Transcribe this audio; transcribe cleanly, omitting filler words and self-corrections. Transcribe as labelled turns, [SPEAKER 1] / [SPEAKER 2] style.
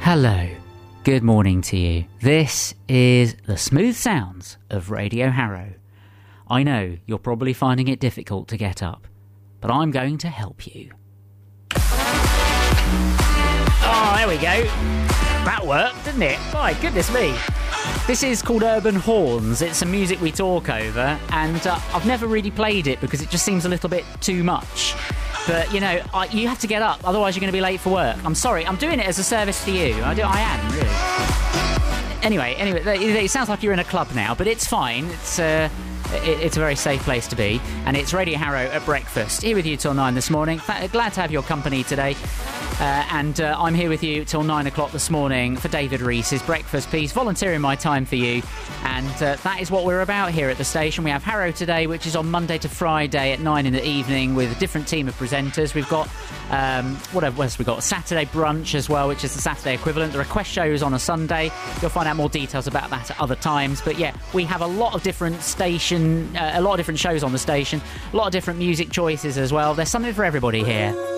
[SPEAKER 1] Hello, good morning to you. This is the smooth sounds of Radio Harrow. I know you're probably finding it difficult to get up, but I'm going to help you. Oh, there we go. That worked, didn't it? My goodness me. This is called Urban Horns. It's some music we talk over, and I've never really played it because it just seems a little bit too much. But, you know, you have to get up, otherwise you're going to be late for work. I'm sorry, I'm doing it as a service to you. I am, really. Anyway, it sounds like you're in a club now, but it's fine. It's a very safe place to be. And it's Radio Harrow at breakfast. Here with you till 9 this morning. Glad to have your company today. And I'm here with you till 9 o'clock this morning for David Reese's breakfast piece, volunteering my time for you. And that is what we're about here at the station. We have Harrow today, which is on Monday to Friday at 9 in the evening with a different team of presenters. We've got, what else we got? Saturday brunch as well, which is the Saturday equivalent. The request show is on a Sunday. You'll find out more details about that at other times. But yeah, we have a lot of different shows on the station, a lot of different music choices as well. There's something for everybody here.